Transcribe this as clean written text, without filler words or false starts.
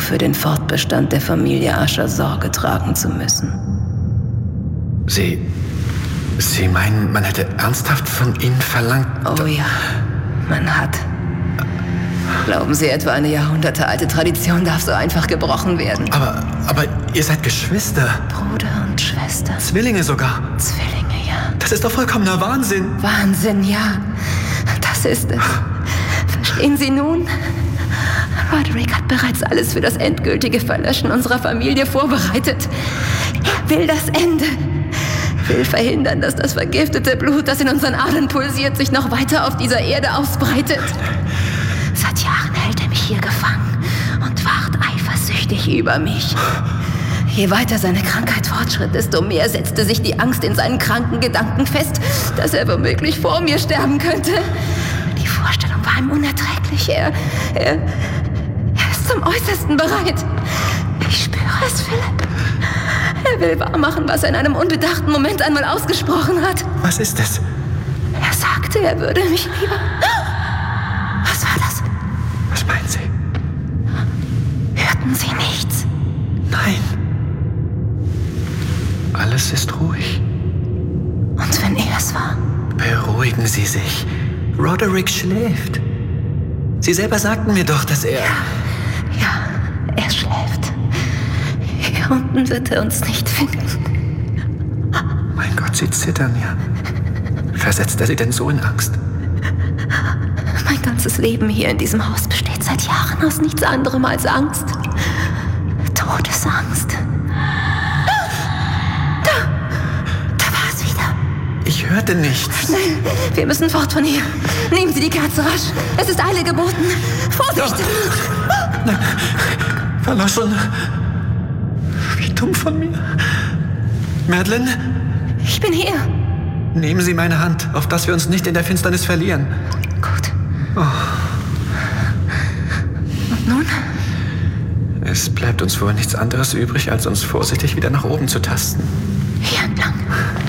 für den Fortbestand der Familie Asher Sorge tragen zu müssen. Sie meinen, man hätte ernsthaft von Ihnen verlangt? Oh ja, man hat. Glauben Sie etwa, eine jahrhundertealte Tradition darf so einfach gebrochen werden? Aber ihr seid Geschwister. Bruder und Schwester. Zwillinge sogar. Zwillinge, ja. Das ist doch vollkommener Wahnsinn. Wahnsinn, ja. Das ist es. Verstehen Sie nun? Roderick hat bereits alles für das endgültige Verlöschen unserer Familie vorbereitet. Er will das Ende. Will verhindern, dass das vergiftete Blut, das in unseren Adern pulsiert, sich noch weiter auf dieser Erde ausbreitet. Seit Jahren hält er mich hier gefangen und wacht eifersüchtig über mich. Je weiter seine Krankheit fortschritt, desto mehr setzte sich die Angst in seinen kranken Gedanken fest, dass er womöglich vor mir sterben könnte. Die Vorstellung war ihm unerträglich. Er ist zum Äußersten bereit. Ich spüre es, Philipp. Er will wahrmachen, was er in einem unbedachten Moment einmal ausgesprochen hat. Was ist es? Er sagte, er würde mich lieber... Was war das? Was meinen Sie? Hörten Sie nichts? Nein. Alles ist ruhig. Und wenn er es war? Beruhigen Sie sich. Roderick schläft. Sie selber sagten mir doch, dass er... Ja, er schläft. Hier unten wird er uns nicht finden. Mein Gott, Sie zittern ja. Versetzt er Sie denn so in Angst? Mein ganzes Leben hier in diesem Haus besteht seit Jahren aus nichts anderem als Angst. Todesangst. Da war es wieder. Ich hörte nichts. Schnell, wir müssen fort von hier. Nehmen Sie die Kerze rasch. Es ist Eile geboten. Vorsicht! Nein, verlassen. Wie dumm von mir. Madeline? Ich bin hier. Nehmen Sie meine Hand, auf dass wir uns nicht in der Finsternis verlieren. Gut. Oh. Und nun? Es bleibt uns wohl nichts anderes übrig, als uns vorsichtig wieder nach oben zu tasten. Hier entlang.